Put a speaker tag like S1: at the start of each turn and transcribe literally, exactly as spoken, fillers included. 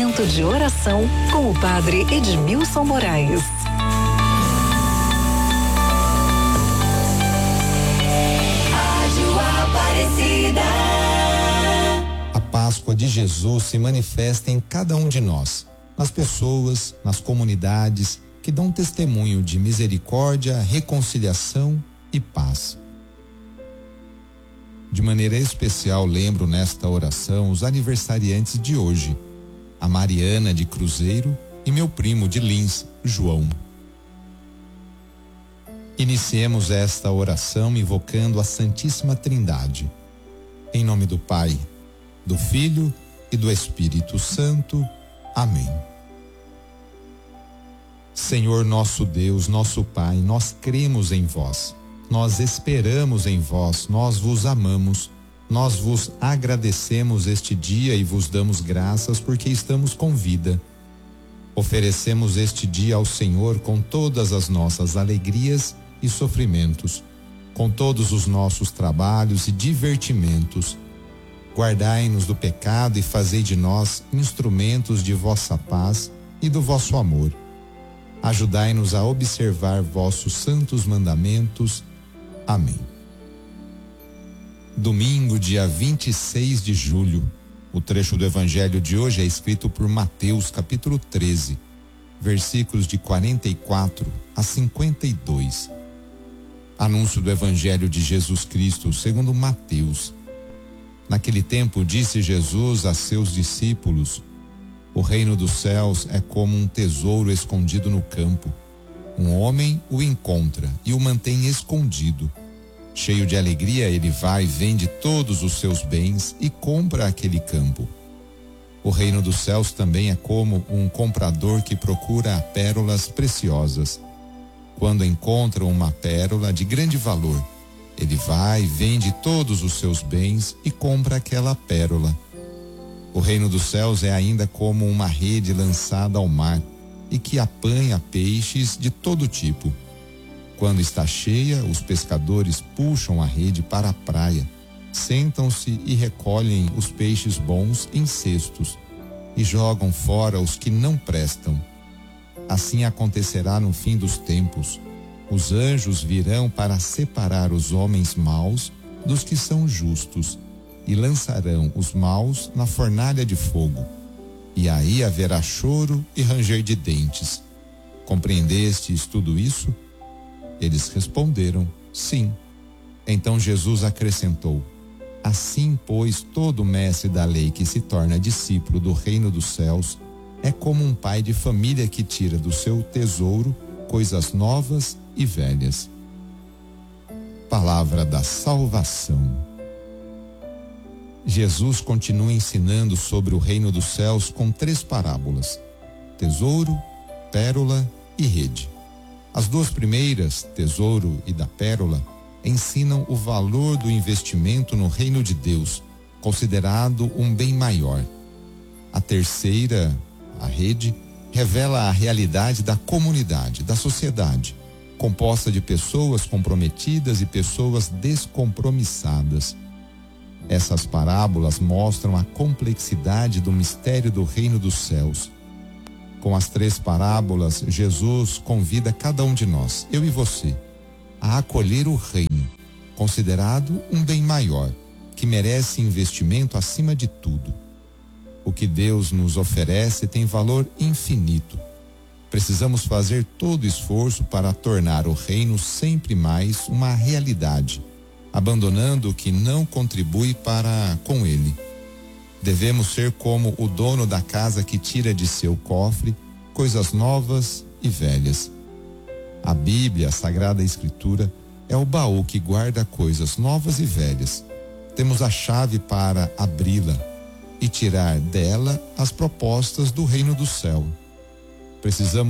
S1: Momento de oração com o Padre Edmilson Moraes.
S2: Rádio Aparecida.
S3: A Páscoa de Jesus se manifesta em cada um de nós, nas pessoas, nas comunidades que dão testemunho de misericórdia, reconciliação e paz. De maneira especial, lembro nesta oração os aniversariantes de hoje, a Mariana de Cruzeiro e meu primo de Lins, João. Iniciemos esta oração invocando a Santíssima Trindade. Em nome do Pai, do Filho e do Espírito Santo. Amém. Senhor nosso Deus, nosso Pai, nós cremos em vós, nós esperamos em vós, nós vos amamos, nós vos agradecemos este dia e vos damos graças porque estamos com vida. Oferecemos este dia ao Senhor com todas as nossas alegrias e sofrimentos, com todos os nossos trabalhos e divertimentos. Guardai-nos do pecado e fazei de nós instrumentos de vossa paz e do vosso amor. Ajudai-nos a observar vossos santos mandamentos. Amém. Domingo, dia vinte e seis de julho. O trecho do evangelho de hoje é escrito por Mateus, capítulo treze, versículos de quarenta e quatro a cinquenta e dois. Anúncio do evangelho de Jesus Cristo, segundo Mateus. Naquele tempo disse Jesus a seus discípulos: o reino dos céus é como um tesouro escondido no campo. Um homem o encontra e o mantém escondido. Cheio de alegria, ele vai, vende todos os seus bens e compra aquele campo. O reino dos céus também é como um comprador que procura pérolas preciosas. Quando encontra uma pérola de grande valor, ele vai, vende todos os seus bens e compra aquela pérola. O reino dos céus é ainda como uma rede lançada ao mar e que apanha peixes de todo tipo. Quando está cheia, os pescadores puxam a rede para a praia, sentam-se e recolhem os peixes bons em cestos e jogam fora os que não prestam. Assim acontecerá no fim dos tempos. Os anjos virão para separar os homens maus dos que são justos e lançarão os maus na fornalha de fogo. E aí haverá choro e ranger de dentes. Compreendestes tudo isso? Eles responderam: sim. Então Jesus acrescentou: assim, pois, todo mestre da lei que se torna discípulo do reino dos céus é como um pai de família que tira do seu tesouro coisas novas e velhas. Palavra da salvação. Jesus continua ensinando sobre o reino dos céus com três parábolas: tesouro, pérola e rede. As duas primeiras, tesouro e da pérola, ensinam o valor do investimento no reino de Deus, considerado um bem maior. A terceira, a rede, revela a realidade da comunidade, da sociedade, composta de pessoas comprometidas e pessoas descompromissadas. Essas parábolas mostram a complexidade do mistério do reino dos céus. Com as três parábolas, Jesus convida cada um de nós, eu e você, a acolher o reino, considerado um bem maior, que merece investimento acima de tudo. O que Deus nos oferece tem valor infinito. Precisamos fazer todo esforço para tornar o reino sempre mais uma realidade, abandonando o que não contribui para com ele. Devemos ser como o dono da casa que tira de seu cofre coisas novas e velhas. A Bíblia, a Sagrada Escritura, é o baú que guarda coisas novas e velhas. Temos a chave para abri-la e tirar dela as propostas do reino do céu. Precisamos